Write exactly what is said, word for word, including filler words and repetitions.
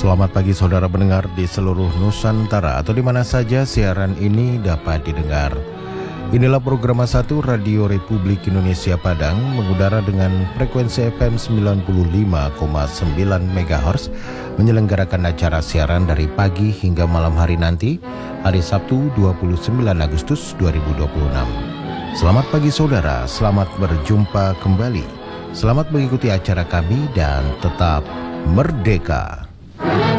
Selamat pagi saudara pendengar di seluruh Nusantara atau di mana saja siaran ini dapat didengar. Inilah program satu Radio Republik Indonesia Padang mengudara dengan frekuensi F M sembilan puluh lima koma sembilan megahertz, menyelenggarakan acara siaran dari pagi hingga malam hari nanti, hari Sabtu dua puluh sembilan Agustus dua ribu dua puluh enam. Selamat pagi saudara, selamat berjumpa kembali. Selamat mengikuti acara kami dan tetap merdeka.